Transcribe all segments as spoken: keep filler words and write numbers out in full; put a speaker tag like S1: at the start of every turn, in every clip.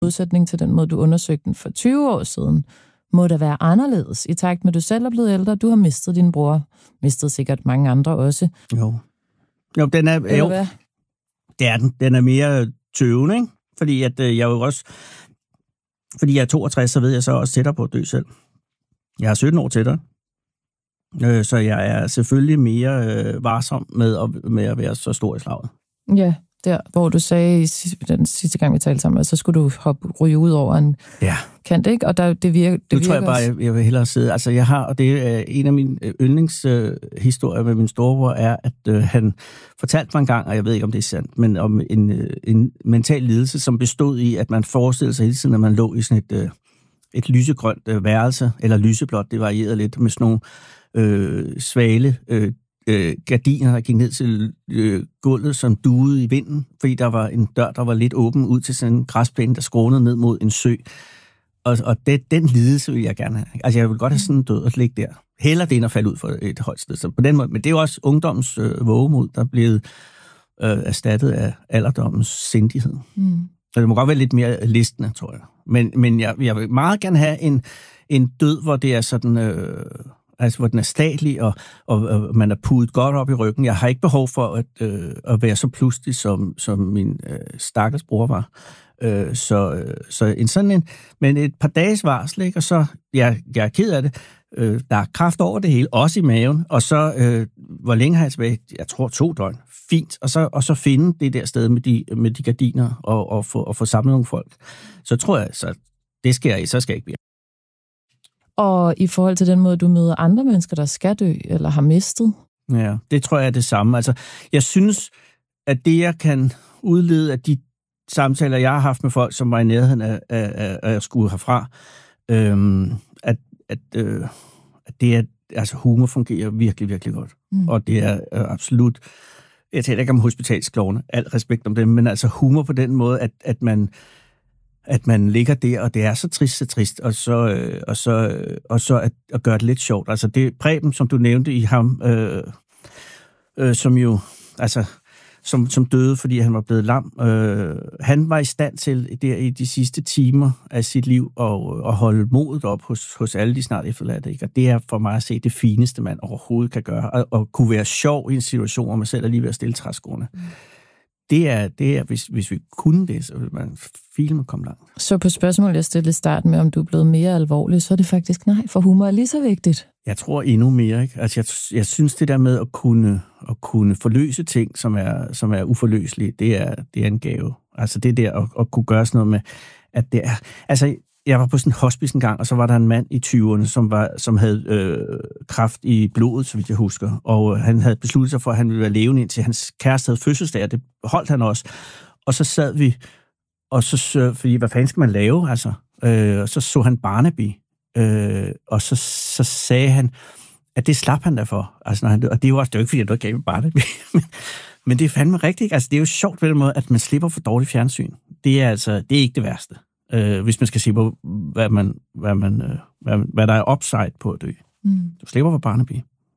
S1: modsætning til den måde, du undersøgte den for tyve år siden, må der være anderledes i takt med, at du selv er blevet ældre. Du har mistet din bror, mistet sikkert mange andre også.
S2: Jo. Jo, den er,
S1: Eller
S2: jo,
S1: hvad?
S2: det er den. Den er mere tøvende, ikke? Fordi at øh, jeg jo også, fordi jeg er toogtres, så ved jeg så også tættere på at dø selv. Jeg er sytten år tættere. Øh, så jeg er selvfølgelig mere øh, varsom med at, med at være så stor i slaget.
S1: Ja, der, hvor du sagde den sidste gang, vi talte sammen, at så skulle du hoppe, ryge ud over en
S2: ja.
S1: kant, ikke? Og der, det virker, det
S2: nu
S1: virker
S2: tror jeg bare, jeg, jeg vil hellere sidde. Altså, jeg har, og det er en af mine yndlingshistorier øh, med min storebror, er, at øh, han fortalte mig en gang, og jeg ved ikke, om det er sandt, men om en, øh, en mental lidelse, som bestod i, at man forestillede sig hele tiden, at man lå i sådan et, øh, et lysegrønt øh, værelse, eller lyseblåt, det varierede lidt, med sådan nogle øh, svale øh, øh, gardiner, der gik ned til øh, gulvet, som duede i vinden, fordi der var en dør, der var lidt åben ud til sådan en græsplæne, der skrånede ned mod en sø. Og, og det, den lidelse vil jeg gerne have. Altså, jeg vil godt have sådan en død at ligge der. Heller det, end at falde ud for et højt sted. Så på den måde, men det er jo også ungdommens øh, vågemod, der er blevet øh, erstattet af alderdommens sindighed. Mm. Så det må godt være lidt mere listende, tror jeg. Men, men jeg, jeg vil meget gerne have en, en død, hvor det er sådan... Øh, altså hvor den er statlig, og, og, og man er pudet godt op i ryggen. Jeg har ikke behov for at, øh, at være så pludselig, som, som min øh, stakkels bror var. Øh, så, øh, så en sådan en, men et par dages varsel, ikke? Og så, jeg, jeg er ked af det, øh, der er kraft over det hele, også i maven, og så, øh, hvor længe har jeg tilbage? Jeg tror to døgn. Fint. Og så, og så finde det der sted med de, med de gardiner, og, og, få, og få samlet nogle folk. Så tror jeg, så det skal jeg, så skal jeg ikke blive.
S1: Og i forhold til den måde, du møder andre mennesker, der skal dø, eller har mistet?
S2: Ja, det tror jeg er det samme. Altså, jeg synes, at det, jeg kan udlede af de samtaler, jeg har haft med folk, som var i nærheden af, af, af, af at skulle herfra, øhm, at, at, øh, at det er, altså humor fungerer virkelig, virkelig godt. Mm. Og det er øh, absolut, jeg taler ikke om hospitalsklovne, al respekt om dem, men altså humor på den måde, at, at man at man ligger der, og det er så trist, så trist, og så, øh, og så, øh, og så at, at gøre det lidt sjovt. Altså det Preben, som du nævnte i ham, øh, øh, som jo, altså, som, som døde, fordi han var blevet lam, øh, han var i stand til der i de sidste timer af sit liv at, at holde modet op hos, hos alle de snart efterladte, ikke? Og det er for mig at se det fineste, man overhovedet kan gøre, og, og kunne være sjov i en situation, hvor man selv er lige ved at stille træskoene. Mm. Det er, det er hvis, hvis vi kunne det, så ville man filme komme langt.
S1: Så på spørgsmålet, jeg stillede i starten med, om du er blevet mere alvorlig, så er det faktisk nej, for humor er lige så vigtigt.
S2: Jeg tror endnu mere, ikke? Altså, jeg, jeg synes, det der med at kunne, at kunne forløse ting, som er, som er uforløselige, det er, det er en gave. Altså, det der at, at kunne gøre sådan noget med, at det er... Altså, jeg var på sådan en hospice en gang, og så var der en mand i tyverne, som, var, som havde øh, kræft i blodet, så vidt jeg husker. Og han havde besluttet sig for, at han ville være levende, indtil hans kæreste havde fødselsdag, og det holdt han også. Og så sad vi, og så, fordi hvad fanden skal man lave, altså? Øh, og så så han Barnaby, øh, og så, så sagde han, at det slap han derfor. Altså, når han, og det er jo også, det er jo ikke, fordi jeg noget gav med Barnaby, men, men det er fandme rigtigt. Altså, det er jo sjovt på den måde, at man slipper for dårligt fjernsyn. Det er altså, det er ikke det værste. Øh, hvis man skal se på, hvad, man, hvad, man, øh, hvad, hvad der er upside på at dø. Mm. Du slipper for Barnaby.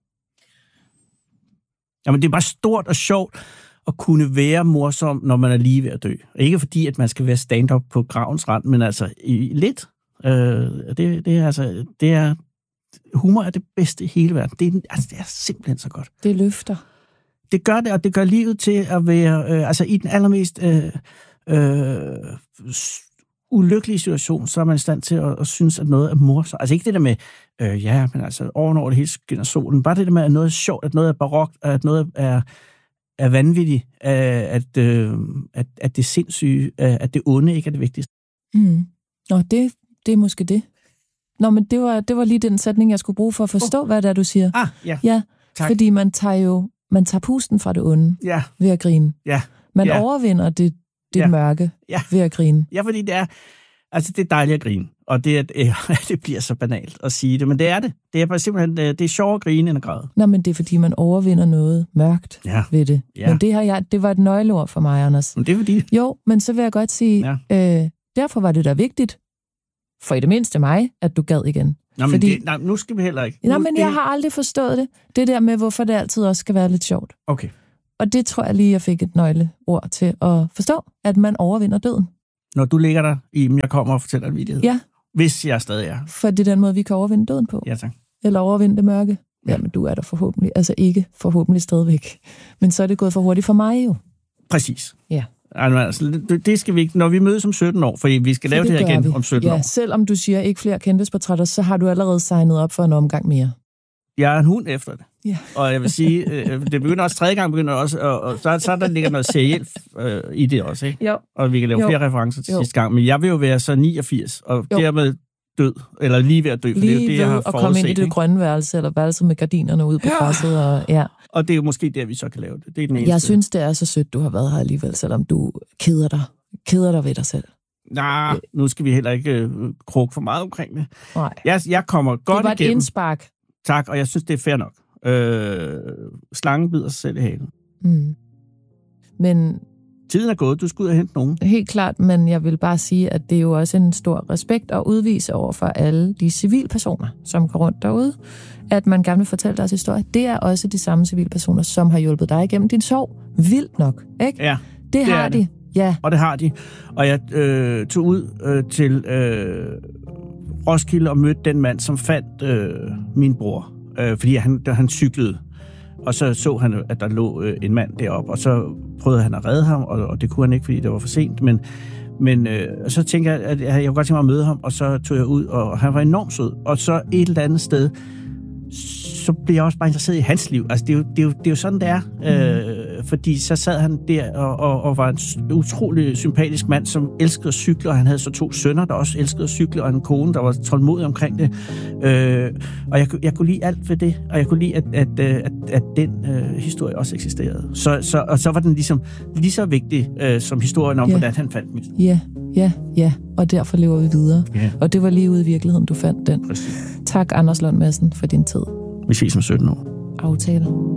S2: Jamen, det er bare stort og sjovt at kunne være morsom, når man er lige ved at dø. Ikke fordi, at man skal være stand-up på gravens rand, men altså i, lidt. Øh, det, det, er altså, det er, humor er det bedste i hele verden. Det er, altså, det er simpelthen så godt.
S1: Det løfter.
S2: Det gør det, og det gør livet til at være, øh, altså i den allermest... Øh, øh, ulykkelige situation, så er man i stand til at, at synes, at noget er morsomt. Altså ikke det der med, øh, ja, men altså ovenover det hele skinner solen. Bare det der med, at noget er sjovt, at noget er barokt, at noget er, er vanvittigt, at, øh, at, at det sindssyge, at det onde ikke er det vigtigste.
S1: Mm. Nå, det, det er måske det. Nå, men det var, det var lige den sætning, jeg skulle bruge for at forstå, oh. hvad det er, du siger.
S2: Ah, ja.
S1: Ja,
S2: tak.
S1: Fordi man tager jo, man tager pusten fra det onde
S2: ja.
S1: ved at grine.
S2: Ja.
S1: Man
S2: ja.
S1: overvinder det det ja. mørke
S2: ja.
S1: ved at grine.
S2: Ja, fordi det er, altså det er dejligt at grine, og det, er, det bliver så banalt at sige det, men det er det. Det er bare simpelthen, det er sjovere at grine end at græde.
S1: Nå, men det er fordi, man overvinder noget mørkt
S2: ja.
S1: ved det.
S2: Ja.
S1: Men det, har jeg, det var et nøgleord for mig, Anders.
S2: Men det er fordi...
S1: Jo, men så vil jeg godt sige, ja. øh, derfor var det da vigtigt, for i det mindste mig, at du gad igen.
S2: Nå, men
S1: fordi,
S2: det, nej, nu skal vi heller ikke.
S1: Nå,
S2: nu,
S1: men
S2: det...
S1: jeg har aldrig forstået det. Det der med, hvorfor det altid også skal være lidt sjovt.
S2: Okay.
S1: Og det tror jeg lige, jeg fik et nøgleord til at forstå, at man overvinder døden.
S2: Når du ligger der, Iben, jeg kommer og fortæller en vidighed.
S1: Ja.
S2: Hvis jeg stadig er.
S1: For det er den måde, vi kan overvinde døden på.
S2: Ja, tak.
S1: Eller overvinde det mørke. Jamen, du er der forhåbentlig. Altså ikke forhåbentlig stadigvæk. Men så er det gået for hurtigt for mig jo.
S2: Præcis.
S1: Ja.
S2: Altså, det skal vi ikke, når vi mødes om sytten år, for vi skal lave det, det her igen vi. om sytten
S1: ja,
S2: år.
S1: Selvom du siger ikke flere kendisportrætter, så har du allerede signet op for en omgang mere.
S2: Jeg er en hund efter det.
S1: Ja.
S2: Og jeg vil sige, øh, det begynder også tredje gang, begynder også, og, og så, så der ligger noget serielt øh, i det også, ikke?
S1: Jo.
S2: Og vi kan lave
S1: jo.
S2: flere referencer til
S1: jo.
S2: sidste gang. Men jeg vil jo være så niogfirs, og jo. dermed død, eller lige ved at dø, for
S1: lige
S2: det er jo det, jeg har
S1: forudset. Lige ved at komme ind i det ikke? grønne værelse, eller værelset med gardinerne ude på ja. græsset. Og, ja.
S2: og det er jo måske der, vi så kan lave det. Det er den eneste.
S1: Jeg synes, det er så sødt, du har været her alligevel, selvom du keder dig. Keder dig ved dig selv.
S2: Nej, nu skal vi heller ikke øh, krukke for meget omkring det.
S1: Nej.
S2: Jeg, jeg kommer godt igennem.
S1: Det var et igennem. indspark.
S2: Tak, og jeg synes, det er fair nok. Øh, slangen bider sig selv i halen.
S1: Mm. Men
S2: tiden er gået, du skal ud og hente nogen.
S1: Helt klart, men jeg vil bare sige, at det er jo også en stor respekt at udvise over for alle de civilpersoner, som går rundt derude, at man gerne vil fortælle deres historie. Det er også de samme civilpersoner, som har hjulpet dig igennem din sorg. Vildt nok, ikke?
S2: Ja,
S1: det, det har de.
S2: Det.
S1: Ja.
S2: Og det har de. Og jeg øh, tog ud øh, til øh, Roskilde og mødte den mand, som fandt øh, min bror. Øh, fordi han, han cyklede. Og så så han, at der lå øh, en mand deroppe, og så prøvede han at redde ham, og, og det kunne han ikke, fordi det var for sent. Men, men øh, så tænkte jeg, at jeg kunne godt tænke mig at møde ham, og så tog jeg ud, og han var enormt sød. Og så et eller andet sted, så blev jeg også bare interesseret i hans liv. Altså, det er jo, det er jo, det er jo sådan, det er. Mm. Øh, fordi så sad han der og, og, og var en utrolig sympatisk mand, som elskede at cykle, og han havde så to sønner, der også elskede at cykle, og en kone, der var tålmodig omkring det. Øh, og jeg, jeg kunne lide alt ved det, og jeg kunne lide, at, at, at, at den øh, historie også eksisterede. Så, så, og så var den ligesom lige så vigtig øh, som historien om, yeah. hvordan han fandt mit.
S1: Ja, ja, ja. Og derfor lever vi videre.
S2: Yeah.
S1: Og det var lige ude i virkeligheden, du fandt den.
S2: Præcis.
S1: Tak, Anders Lund Madsen, for din tid.
S2: Vi ses om sytten år.
S1: Aftale.